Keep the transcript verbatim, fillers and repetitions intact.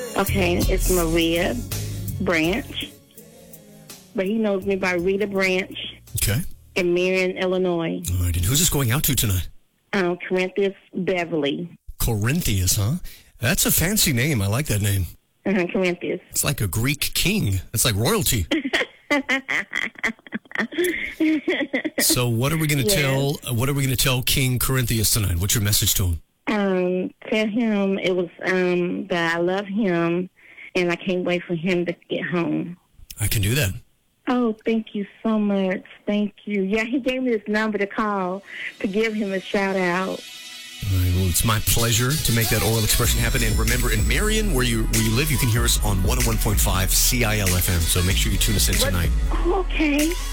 Okay, it's Maria Branch, but he knows me by Rita Branch Okay. in Marion, Illinois. All right. And who's this going out to tonight? Um, Corinthians Beverly. Corinthius, huh? That's a fancy name. I like that name. Uh-huh, Corinthians. It's like a Greek king. It's like royalty. So what are we going to Yes. tell? What are we going to tell King Corinthius tonight? What's your message to him? Um, tell him it was um that I love him, and I can't wait for him to get home. I can do that. Oh, thank you so much. Thank you. Yeah, he gave me this number to call to give him a shout out. All right, well, it's my pleasure to make that oral expression happen. And remember, in Marion, where you where you live, you can hear us on one oh one point five C I L F M. So make sure you tune us in tonight. Okay.